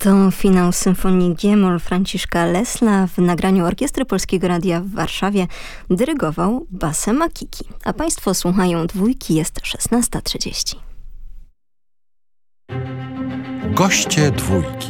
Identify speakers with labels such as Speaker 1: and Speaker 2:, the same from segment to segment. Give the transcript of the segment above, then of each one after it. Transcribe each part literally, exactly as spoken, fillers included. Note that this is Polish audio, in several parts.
Speaker 1: To finał symfonii G-moll Franciszka Lesla w nagraniu Orkiestry Polskiego Radia w Warszawie dyrygował Basem Akiki. A Państwo słuchają Dwójki, jest szesnasta trzydzieści.
Speaker 2: Goście Dwójki.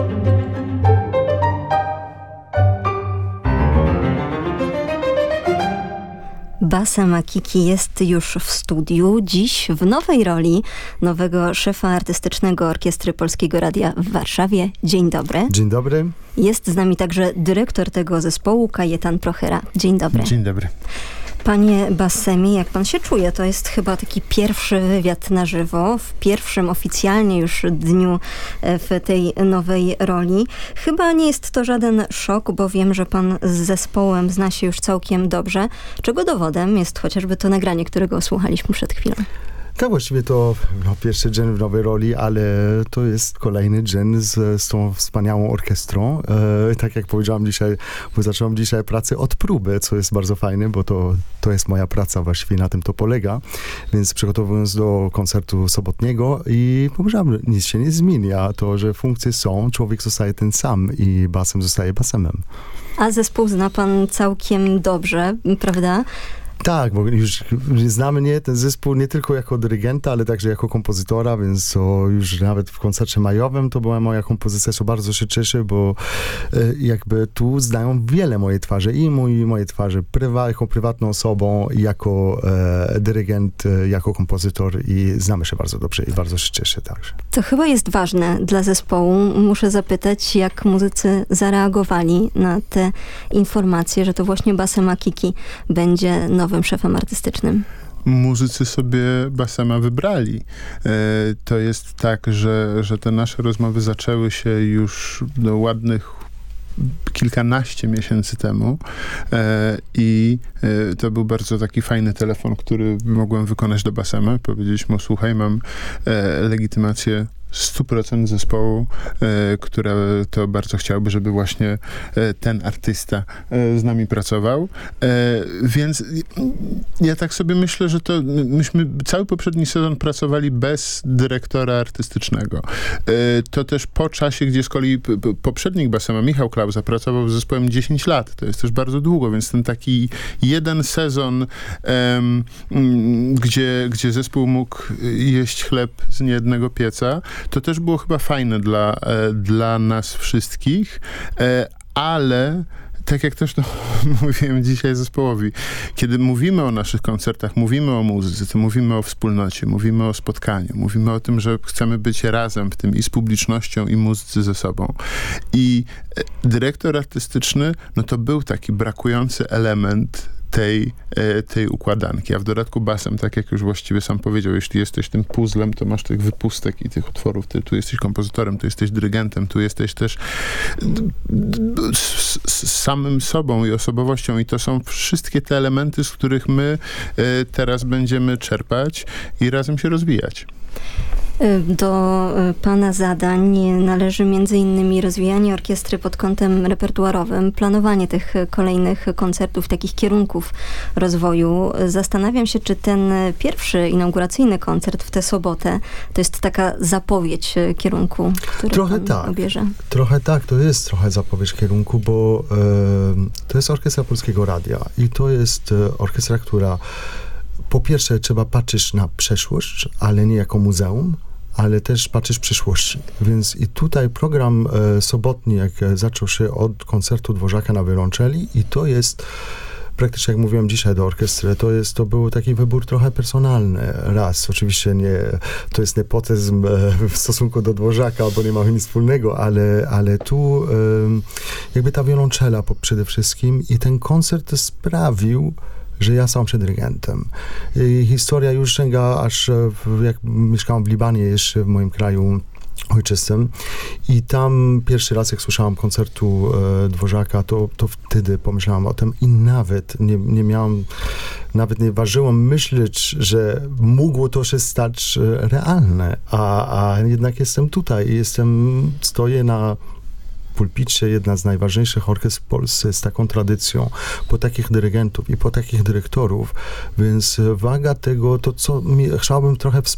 Speaker 1: Basem Akiki jest już w studiu, dziś w nowej roli nowego szefa artystycznego Orkiestry Polskiego Radia w Warszawie. Dzień dobry.
Speaker 3: Dzień dobry.
Speaker 1: Jest z nami także dyrektor tego zespołu, Kajetan Prochyra. Dzień dobry.
Speaker 3: Dzień dobry.
Speaker 1: Panie Bassemie, jak pan się czuje? To jest chyba taki pierwszy wywiad na żywo, w pierwszym oficjalnie już dniu w tej nowej roli. Chyba nie jest to żaden szok, bo wiem, że pan z zespołem zna się już całkiem dobrze, czego dowodem jest chociażby to nagranie, którego słuchaliśmy przed chwilą.
Speaker 3: Tak, właściwie to no, pierwszy dżen w nowej roli, ale to jest kolejny dżen z, z tą wspaniałą orkiestrą. E, tak jak powiedziałam dzisiaj, bo zacząłem dzisiaj pracę od próby, co jest bardzo fajne, bo to, to jest moja praca, właściwie na tym to polega. Więc przygotowując do koncertu sobotniego i powiedziałam, nic się nie zmienia. To, że funkcje są, człowiek zostaje ten sam i basem zostaje basemem.
Speaker 1: A zespół zna pan całkiem dobrze, prawda?
Speaker 3: Tak, bo już znamy nie, ten zespół nie tylko jako dyrygenta, ale także jako kompozytora, więc to już nawet w koncercie majowym to była moja kompozycja, co bardzo się cieszę, bo e, jakby tu znają wiele mojej twarzy i mój, moje twarze prywa, jako prywatną osobą, jako e, dyrygent, e, jako kompozytor i znamy się bardzo dobrze i bardzo się cieszę także.
Speaker 1: To chyba jest ważne dla zespołu. Muszę zapytać, jak muzycy zareagowali na te informacje, że to właśnie Basem Akiki będzie nowym szefem artystycznym.
Speaker 4: Muzycy sobie Basema wybrali. E, to jest tak, że, że te nasze rozmowy zaczęły się już do ładnych kilkanaście miesięcy temu e, i e, to był bardzo taki fajny telefon, który mogłem wykonać do Basema. Powiedzieliśmy mu, słuchaj, mam e, legitymację stu procent zespołu, e, które to bardzo chciałby, żeby właśnie e, ten artysta e, z nami pracował. E, więc ja tak sobie myślę, że to myśmy cały poprzedni sezon pracowali bez dyrektora artystycznego. E, to też po czasie, gdzie z kolei p- p- poprzednik Basema, Michał Klauza, pracował z zespołem dziesięć lat. To jest też bardzo długo, więc ten taki jeden sezon, em, m, gdzie, gdzie zespół mógł jeść chleb z niejednego pieca, to też było chyba fajne dla, e, dla nas wszystkich, e, ale tak jak też to mówiłem dzisiaj zespołowi, kiedy mówimy o naszych koncertach, mówimy o muzyce, to mówimy o wspólnocie, mówimy o spotkaniu, mówimy o tym, że chcemy być razem w tym i z publicznością, i muzycy ze sobą. I e, dyrektor artystyczny, no to był taki brakujący element tej, e, tej układanki. A w dodatku basem, tak jak już właściwie sam powiedział, jeśli jesteś tym puzzlem, to masz tych wypustek i tych utworów. Ty tu jesteś kompozytorem, tu jesteś dyrygentem, tu jesteś też d- d- z, z samym sobą i osobowością. I to są wszystkie te elementy, z których my e, teraz będziemy czerpać i razem się rozwijać.
Speaker 1: Do pana zadań należy między innymi rozwijanie orkiestry pod kątem repertuarowym, planowanie tych kolejnych koncertów, takich kierunków rozwoju. Zastanawiam się, czy ten pierwszy inauguracyjny koncert w tę sobotę to jest taka zapowiedź kierunku, który
Speaker 3: trochę
Speaker 1: pan
Speaker 3: tak,
Speaker 1: obierze.
Speaker 3: Trochę tak, to jest trochę zapowiedź kierunku, bo e, to jest Orkiestra Polskiego Radia i to jest e, orkiestra, która po pierwsze trzeba patrzeć na przeszłość, ale nie jako muzeum, ale też patrzeć w przyszłości. Więc i tutaj program e, sobotni, jak zaczął się od koncertu Dworzaka na wiolonczeli i to jest praktycznie, jak mówiłem dzisiaj do orkiestry, to jest, to był taki wybór trochę personalny. Raz, oczywiście nie, to jest nepotyzm e, w stosunku do Dworzaka, bo nie mamy nic wspólnego, ale, ale tu e, jakby ta wiolonczela po, przede wszystkim i ten koncert sprawił, że ja sam przed dyrygentem. I historia już sięga aż, w, jak mieszkałem w Libanie jeszcze, w moim kraju ojczystym i tam pierwszy raz, jak słyszałam koncertu e, Dworzaka, to, to wtedy pomyślałam o tym i nawet nie, nie miałam, nawet nie ważyłam myśleć, że mogło to się stać e, realne, a, a jednak jestem tutaj i jestem, stoję na pulpicie jedna z najważniejszych orkiestr w Polsce z taką tradycją, po takich dyrygentów i po takich dyrektorów, więc waga tego, to co mi, chciałbym trochę wspomnieć,